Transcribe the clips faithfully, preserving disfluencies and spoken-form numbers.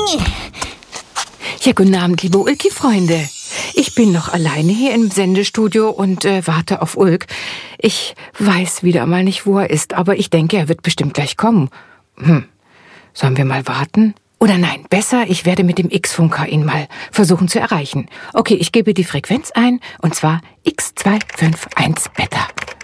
Ja, guten Abend, liebe Ulki-Freunde. Ich bin noch alleine hier im Sendestudio und äh, warte auf Ulk. Ich weiß wieder mal nicht, wo er ist, aber ich denke, er wird bestimmt gleich kommen. Hm, sollen wir mal warten? Oder nein, besser, ich werde mit dem X-Funker ihn mal versuchen zu erreichen. Okay, ich gebe die Frequenz ein, und zwar X zwei fünf eins Beta.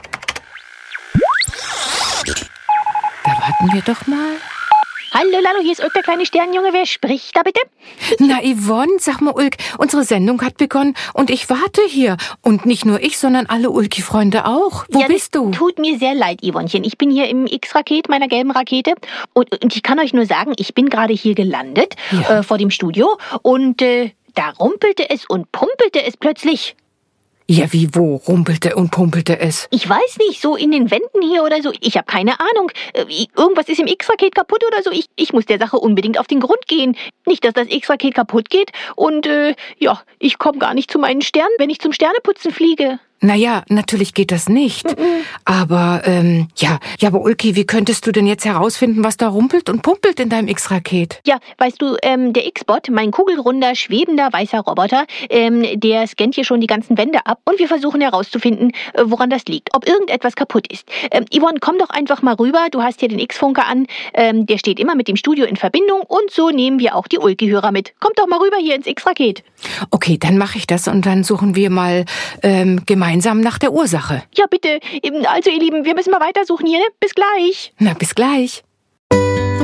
Da warten wir doch mal. Hallo, Lalo, hier ist Ulk, der kleine Sternenjunge. Wer spricht da bitte? Na, Yvonne, sag mal, Ulk, unsere Sendung hat begonnen und ich warte hier. Und nicht nur ich, sondern alle Ulki-Freunde auch. Wo ja, bist du? Tut mir sehr leid, Yvonnchen. Ich bin hier im X-Raket, meiner gelben Rakete. Und, und ich kann euch nur sagen, ich bin gerade hier gelandet, ja. äh, vor dem Studio. Und äh, da rumpelte es und pumpelte es plötzlich. Ja, wie wo rumpelte und pumpelte es? Ich weiß nicht, so in den Wänden hier oder so. Ich habe keine Ahnung. Irgendwas ist im X-Raket kaputt oder so. Ich, ich muss der Sache unbedingt auf den Grund gehen. Nicht, dass das X-Raket kaputt geht. Und äh, ja, ich komme gar nicht zu meinen Sternen, wenn ich zum Sterneputzen fliege. Naja, natürlich geht das nicht. Mhm. Aber, ähm, ja, ja, aber Ulki, wie könntest du denn jetzt herausfinden, was da rumpelt und pumpelt in deinem X-Raket? Ja, weißt du, ähm, der X-Bot, mein kugelrunder, schwebender, weißer Roboter, ähm, der scannt hier schon die ganzen Wände ab und wir versuchen herauszufinden, äh, woran das liegt, ob irgendetwas kaputt ist. Ähm, Yvonne, komm doch einfach mal rüber, du hast hier den X-Funker an, ähm, der steht immer mit dem Studio in Verbindung und so nehmen wir auch die Ulki-Hörer mit. Komm doch mal rüber hier ins X-Raket. Okay, dann mache ich das und dann suchen wir mal ähm, gemeinsam nach der Ursache. Ja, bitte. Also, ihr Lieben, wir müssen mal weitersuchen hier, ne? Bis gleich. Na, bis gleich.